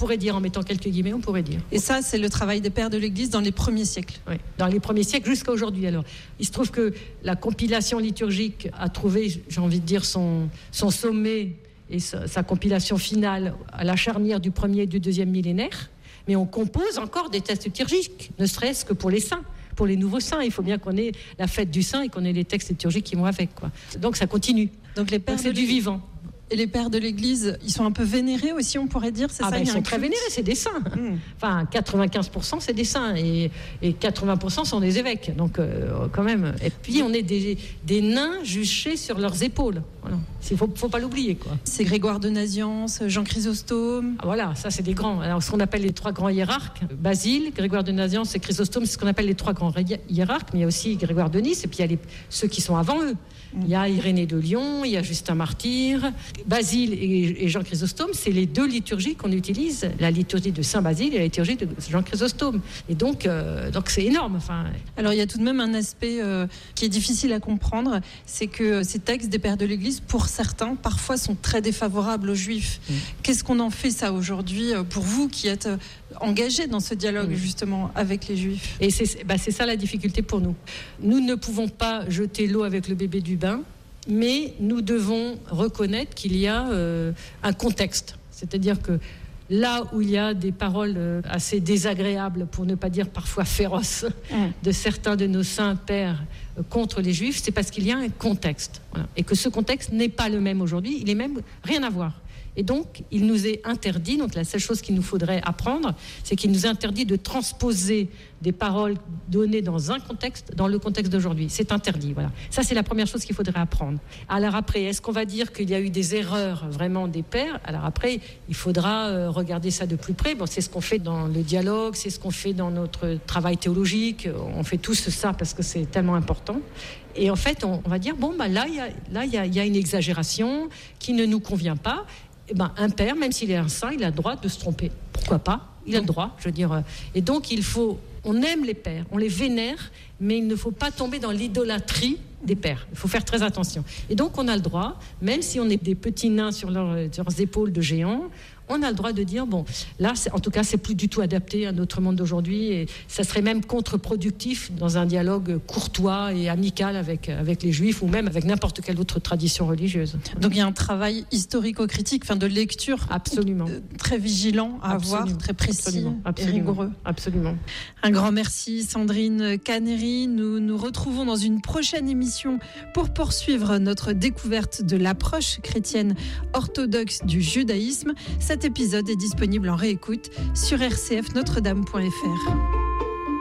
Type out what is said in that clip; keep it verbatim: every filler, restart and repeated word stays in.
pourrait dire, en mettant quelques guillemets, on pourrait dire. Et ça, c'est le travail des pères de l'Église dans les premiers siècles. Oui, dans les premiers siècles jusqu'à aujourd'hui. Alors, il se trouve que la compilation liturgique a trouvé, j'ai envie de dire, son, son sommet et sa, sa compilation finale à la charnière du premier et du deuxième millénaire. Mais on compose encore des textes liturgiques, ne serait-ce que pour les saints. Pour les nouveaux saints, il faut bien qu'on ait la fête du saint et qu'on ait les textes liturgiques qui vont avec, quoi. Donc ça continue. Donc les pères Donc, c'est de du vivant. Et les pères de l'Église, ils sont un peu vénérés aussi, on pourrait dire, c'est ah ça. Ben, il y ils a sont un très culte. vénérés, c'est des saints. Mmh. Enfin, quatre-vingt-quinze pour cent c'est des saints et, et quatre-vingts pour cent sont des évêques. Donc euh, quand même. Et puis on est des, des nains juchés sur leurs épaules. Voilà. Il faut, faut pas l'oublier, quoi. C'est Grégoire de Nazianze, Jean Chrysostome. Ah, voilà, ça c'est des grands. Alors ce qu'on appelle les trois grands hiérarques, Basile, Grégoire de Nazianze et Chrysostome, c'est ce qu'on appelle les trois grands hiérarques. Mais il y a aussi Grégoire de Nice et puis il y a les, ceux qui sont avant eux. Il y a Irénée de Lyon, il y a Justin Martyr, Basile et, et Jean Chrysostome, c'est les deux liturgies qu'on utilise, la liturgie de Saint Basile et la liturgie de Jean Chrysostome. Et donc, euh, donc c'est énorme. Enfin. Alors il y a tout de même un aspect euh, qui est difficile à comprendre, c'est que ces textes des pères de l'Église, pour certains, parfois sont très défavorables aux Juifs. Mmh. Qu'est-ce qu'on en fait ça aujourd'hui pour vous qui êtes engagés dans ce dialogue mmh. justement avec les Juifs? Et c'est, bah, c'est ça la difficulté pour nous. Nous ne pouvons pas jeter l'eau avec le bébé du bain, mais nous devons reconnaître qu'il y a euh, un contexte. C'est-à-dire que là où il y a des paroles euh, assez désagréables, pour ne pas dire parfois féroces, mmh. de certains de nos saints pères euh, contre les Juifs, c'est parce qu'il y a un contexte. Voilà. Et que ce contexte n'est pas le même aujourd'hui, il est même rien à voir. Et donc, il nous est interdit, donc la seule chose qu'il nous faudrait apprendre, c'est qu'il nous est interdit de transposer des paroles données dans un contexte, dans le contexte d'aujourd'hui. C'est interdit, voilà. Ça, c'est la première chose qu'il faudrait apprendre. Alors après, est-ce qu'on va dire qu'il y a eu des erreurs vraiment des pères? Alors après, il faudra euh, regarder ça de plus près. Bon, c'est ce qu'on fait dans le dialogue, c'est ce qu'on fait dans notre travail théologique. On fait tous ça parce que c'est tellement important. Et en fait, on, on va dire, bon, bah, là, il y a, là, il y a, il y a une exagération qui ne nous convient pas. Eh ben, un père, même s'il est un saint, il a le droit de se tromper. Pourquoi pas? Il a le droit, je veux dire. Et donc, il faut... On aime les pères, on les vénère, mais il ne faut pas tomber dans l'idolâtrie des pères. Il faut faire très attention. Et donc, on a le droit, même si on est des petits nains sur, leur, sur leurs épaules de géants, on a le droit de dire, bon, là, c'est, en tout cas, c'est plus du tout adapté à notre monde d'aujourd'hui et ça serait même contre-productif dans un dialogue courtois et amical avec, avec les Juifs ou même avec n'importe quelle autre tradition religieuse. Donc, il y a un travail historico-critique, enfin, de lecture absolument euh, très vigilant à absolument. avoir, très précis absolument. Absolument. et rigoureux. Absolument. Un grand merci, Sandrine Caneri. Nous nous retrouvons dans une prochaine émission pour poursuivre notre découverte de l'approche chrétienne orthodoxe du judaïsme. Cet épisode est disponible en réécoute sur r c f notre dame point f r.